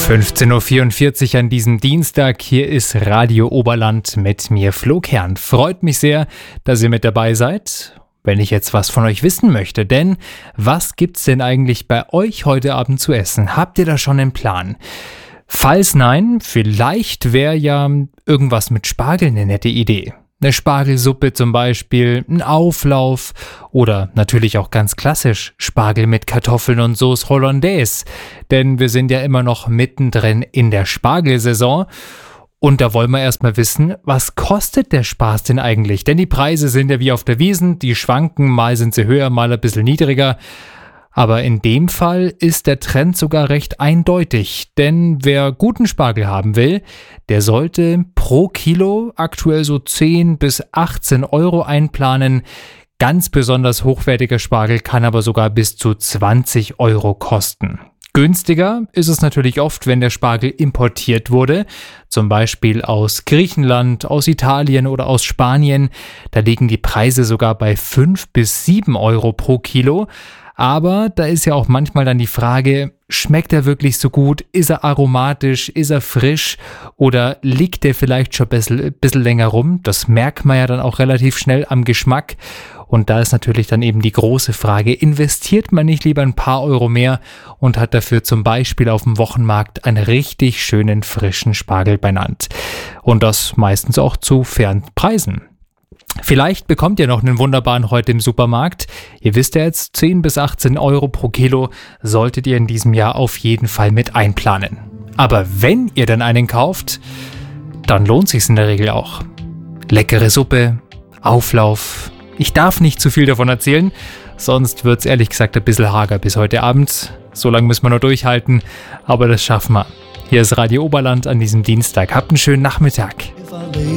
15.44 Uhr an diesem Dienstag. Hier ist Radio Oberland mit mir, Flo Kern. Freut mich sehr, dass ihr mit dabei seid, wenn ich jetzt was von euch wissen möchte. Denn was gibt's denn eigentlich bei euch heute Abend zu essen? Habt ihr da schon einen Plan? Falls nein, vielleicht wäre ja irgendwas mit Spargel eine nette Idee. Eine Spargelsuppe zum Beispiel, ein Auflauf oder natürlich auch ganz klassisch Spargel mit Kartoffeln und Sauce Hollandaise. Denn wir sind ja immer noch mittendrin in der Spargelsaison. Und da wollen wir erstmal wissen, was kostet der Spaß denn eigentlich? Denn die Preise sind ja wie auf der Wiesn, die schwanken, mal sind sie höher, mal ein bisschen niedriger. Aber in dem Fall ist der Trend sogar recht eindeutig, denn wer guten Spargel haben will, der sollte pro Kilo aktuell so 10 bis 18 Euro einplanen. Ganz besonders hochwertiger Spargel kann aber sogar bis zu 20 Euro kosten. Günstiger ist es natürlich oft, wenn der Spargel importiert wurde, zum Beispiel aus Griechenland, aus Italien oder aus Spanien. Da liegen die Preise sogar bei 5 bis 7 Euro pro Kilo. Aber da ist ja auch manchmal dann die Frage, schmeckt er wirklich so gut? Ist er aromatisch? Ist er frisch? Oder liegt der vielleicht schon ein bisschen länger rum? Das merkt man ja dann auch relativ schnell am Geschmack. Und da ist natürlich dann eben die große Frage, investiert man nicht lieber ein paar Euro mehr und hat dafür zum Beispiel auf dem Wochenmarkt einen richtig schönen frischen Spargel benannt? Und das meistens auch zu fairen Preisen. Vielleicht bekommt ihr noch einen wunderbaren heute im Supermarkt. Ihr wisst ja jetzt, 10 bis 18 Euro pro Kilo solltet ihr in diesem Jahr auf jeden Fall mit einplanen. Aber wenn ihr dann einen kauft, dann lohnt sich's in der Regel auch. Leckere Suppe, Auflauf. Ich darf nicht zu viel davon erzählen, sonst wird's ehrlich gesagt ein bisschen hager bis heute Abend. So lange müssen wir noch durchhalten, aber das schaffen wir. Hier ist Radio Oberland an diesem Dienstag. Habt einen schönen Nachmittag.